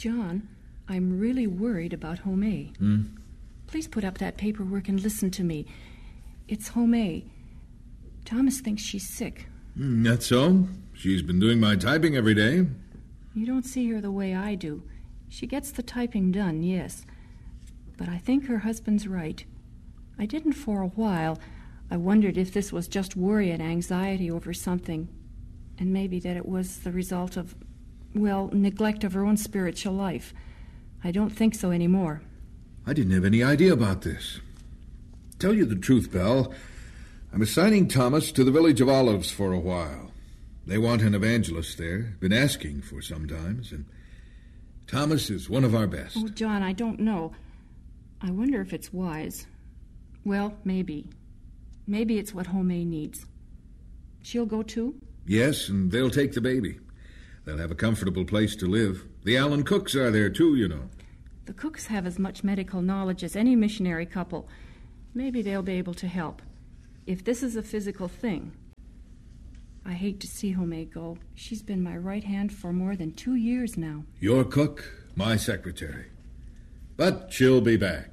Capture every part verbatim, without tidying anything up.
John, I'm really worried about Homay. Hmm? Please put up that paperwork and listen to me. It's Homay. Thomas thinks she's sick. Mm, that's so. She's been doing my typing every day. You don't see her the way I do. She gets the typing done, yes. But I think her husband's right. I didn't for a while. I wondered if this was just worry and anxiety over something, and maybe that it was the result of, well, neglect of her own spiritual life. I don't think so anymore. I didn't have any idea about this. Tell you the truth, Belle, I'm assigning Thomas to the Village of Olives for a while. They want an evangelist there. Been asking for sometimes, and Thomas is one of our best. Oh, John, I don't know. I wonder if it's wise. Well, maybe. Maybe it's what Homay needs. She'll go too? Yes, and they'll take the baby. They'll have a comfortable place to live. The Allen Cooks are there too, you know. The Cooks have as much medical knowledge as any missionary couple. Maybe they'll be able to help. If this is a physical thing. I hate to see Homay go. She's been my right hand for more than two years now. Your cook, my secretary. But she'll be back.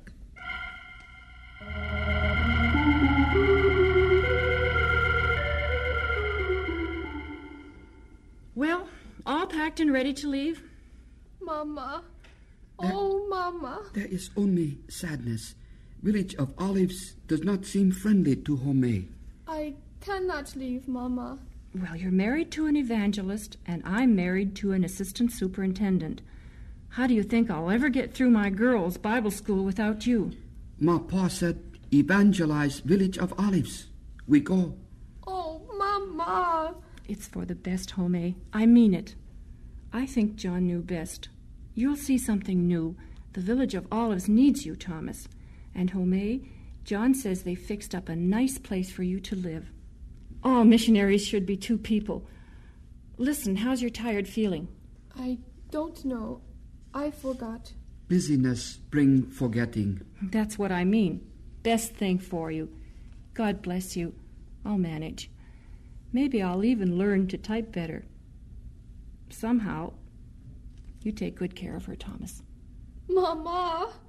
Well, all packed and ready to leave? Mama. Oh, there, Mama. There is only sadness. Village of Olives does not seem friendly to Homay. I cannot leave, Mama. Well, you're married to an evangelist, and I'm married to an assistant superintendent. How do you think I'll ever get through my girls' Bible school without you? Ma Pa said, evangelize Village of Olives. We go. Oh, Mama. It's for the best, Homay. I mean it. I think John knew best. You'll see something new. The Village of Olives needs you, Thomas. And Homay, John says they fixed up a nice place for you to live. All missionaries should be two people. Listen, how's your tired feeling? I don't know. I forgot. Busyness bring forgetting. That's what I mean. Best thing for you. God bless you. I'll manage. Maybe I'll even learn to type better. Somehow, you take good care of her, Thomas. Mama!